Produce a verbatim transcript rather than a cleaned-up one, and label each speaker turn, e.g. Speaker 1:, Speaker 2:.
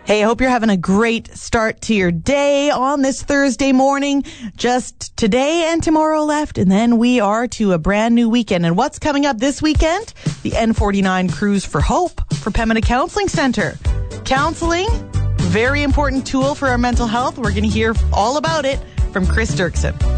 Speaker 1: Hey, I hope you're having a great start to your day on this Thursday morning. Just today and tomorrow left, and then we are to a brand new weekend. And what's coming up this weekend? The N forty-nine Cruise for Hope for Pembina Counseling Center. Counseling, very important tool for our mental health. We're going to hear all about it from Chris Dirksen.